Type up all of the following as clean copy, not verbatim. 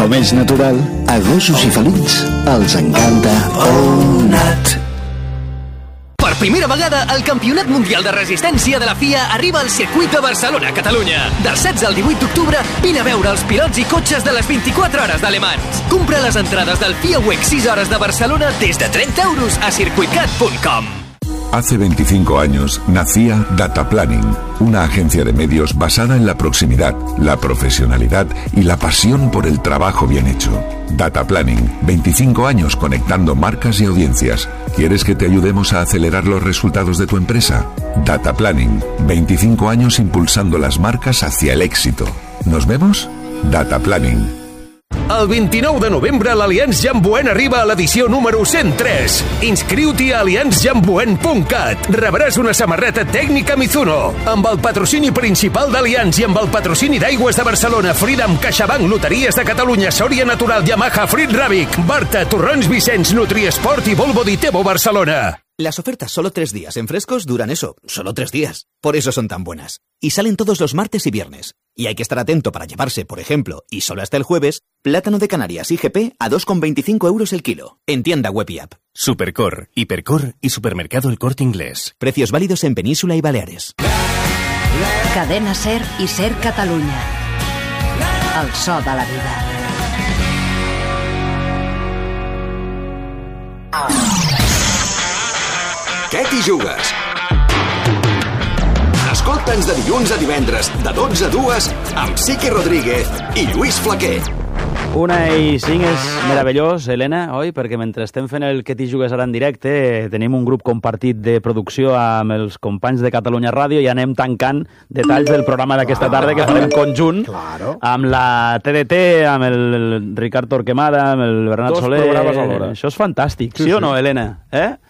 Com és natural, a gossos i felins els encanta Onat. Per primera vegada, el Campionat Mundial de Resistència de la FIA arriba al circuit de Barcelona, Catalunya. Del 16 al 18 d'octubre, vine a veure els pilots i cotxes de les 24 hores d'Alemans. Compra les entrades del FIA WEC 6 hores de Barcelona des de 30 euros a circuitcat.com. Hace 25 años nacía Data Planning, una agencia de medios basada en la proximidad, la profesionalidad y la pasión por el trabajo bien hecho. Data Planning, 25 años conectando marcas y audiencias. ¿Quieres que te ayudemos a acelerar los resultados de tu empresa? Data Planning, 25 años impulsando las marcas hacia el éxito. ¿Nos vemos? Data Planning. El 29 de novembre l'Allianz Jamboen arriba a l'edició número 103. Inscriu-t'hi a allianzjamboen.cat. Rebràs una samarreta tècnica Mizuno. Amb el patrocini principal d'Allianz i amb el patrocini d'Aigües de Barcelona, Freedom, CaixaBank, Loteries de Catalunya, Sòria Natural, Yamaha, Frit Ràbic, Barta, Torrons Vicenç, Nutriesport i Volvo Ditebo Barcelona. Las ofertas solo 3 días en Frescos duran eso, solo 3 días. Por eso son tan buenas. Y salen todos los martes y viernes. Y hay que estar atento para llevarse, por ejemplo, y solo hasta el jueves, plátano de Canarias IGP a 2,25 euros el kilo. En tienda web y app. Supercor, Hipercor y Supermercado El Corte Inglés. Precios válidos en Península y Baleares. Cadena Ser i Ser Catalunya. El so de la vida. Què t'hi jugues? Escolta'ns de dilluns a divendres, de 12 a 2, amb Sique Rodríguez i Lluís Flaquer. 1:05 és meravellós, Helena, oi? Perquè mentre estem fent el Que t'hi jugues ara en directe, tenim un grup compartit de producció amb els companys de Catalunya Ràdio i anem tancant detalls del programa d'aquesta tarda que farem conjunt amb la TDT, amb el Ricard Torquemada, amb el Bernat Soler. Dos programes alhora. Això és fantàstic, sí o no, Helena?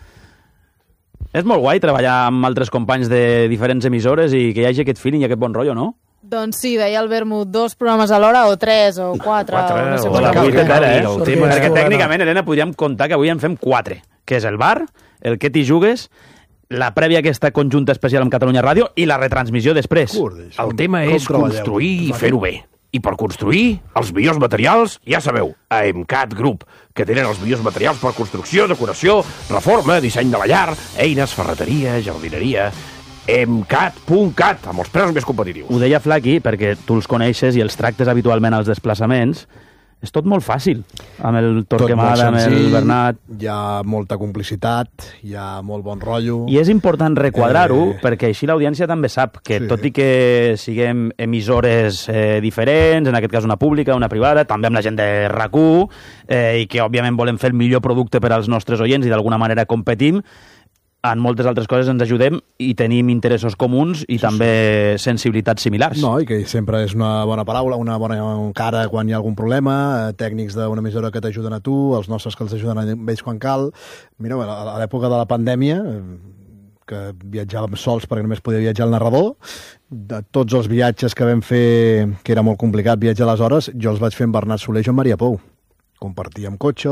És molt guai treballar amb altres companys de diferents emissores i que hi hagi aquest feeling i aquest bon rotllo, no? Doncs sí, deia el Vermut, 2 programes a l'hora, o 3, o 4, o no sé o la 8 encara, Perquè tècnicament, Helena, podríem comptar que avui en fem 4, que és el bar, el Que t'hi jugues, la prèvia aquesta conjunta especial amb Catalunya Ràdio i la retransmissió després. El tema és construir i fer-ho bé. I per construir, els millors materials, ja sabeu, a EMCAT Group, que tenen els millors materials per construcció, decoració, reforma, disseny de la llar, eines, ferreteria, jardineria... EMCAT.cat, amb els preus més competitius. Ho deia Flaqui, perquè tu els coneixes i els tractes habitualment als desplaçaments. És tot molt fàcil, amb el Torquemada, amb el Bernat. Hi ha molta complicitat, hi ha molt bon rotllo. I és important requadrar-ho, perquè així l'audiència també sap que tot i que siguem emissores diferents, en aquest cas una pública, una privada, també amb la gent de RAC1, i que òbviament volem fer el millor producte per als nostres oients i d'alguna manera competim, en moltes altres coses ens ajudem i tenim interessos comuns i també sensibilitats similars. No, i que sempre és una bona paraula, una bona cara quan hi ha algun problema, tècnics d'una emissora que t'ajuden a tu, els nostres que els ajuden a ells quan cal. Mira, a l'època de la pandèmia, que viatjàvem sols perquè només podia viatjar el narrador, de tots els viatges que vam fer, que era molt complicat viatjar aleshores, jo els vaig fer amb Bernat Soler i Joan Maria Pou. Compartíem cotxe,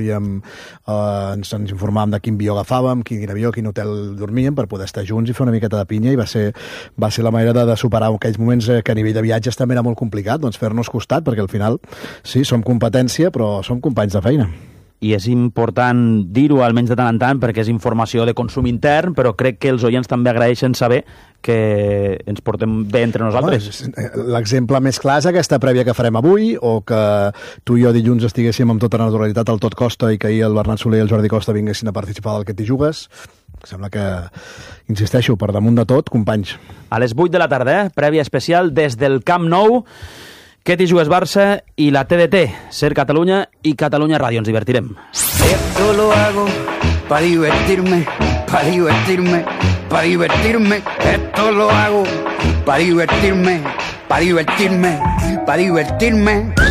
ens informàvem de quin avió agafàvem, quin avió, quin hotel dormíem, per poder estar junts i fer una miqueta de pinya, i va ser la manera de superar aquells moments que a nivell de viatges també era molt complicat, doncs fer-nos costat, perquè al final, sí, som competència, però som companys de feina. I és important dir-ho almenys de tant en tant perquè és informació de consum intern, però crec que els oients també agraeixen saber que ens portem bé entre nosaltres. L'exemple més clar és aquesta prèvia que farem avui, o que tu i jo dilluns estiguéssim amb tota naturalitat al Tot Costa i que ahir el Bernat Soler i el Jordi Costa vinguessin a participar del Que t'hi jugues. Sembla que, insisteixo, per damunt de tot, companys. A les 8 de la tarda, prèvia especial des del Camp Nou, Que t'hi jugues Barça i la TDT, Ser Catalunya i Catalunya Ràdio. Ens divertirem. Esto lo hago para divertirme, para divertirme, para divertirme. Esto lo hago para divertirme, para divertirme, para divertirme.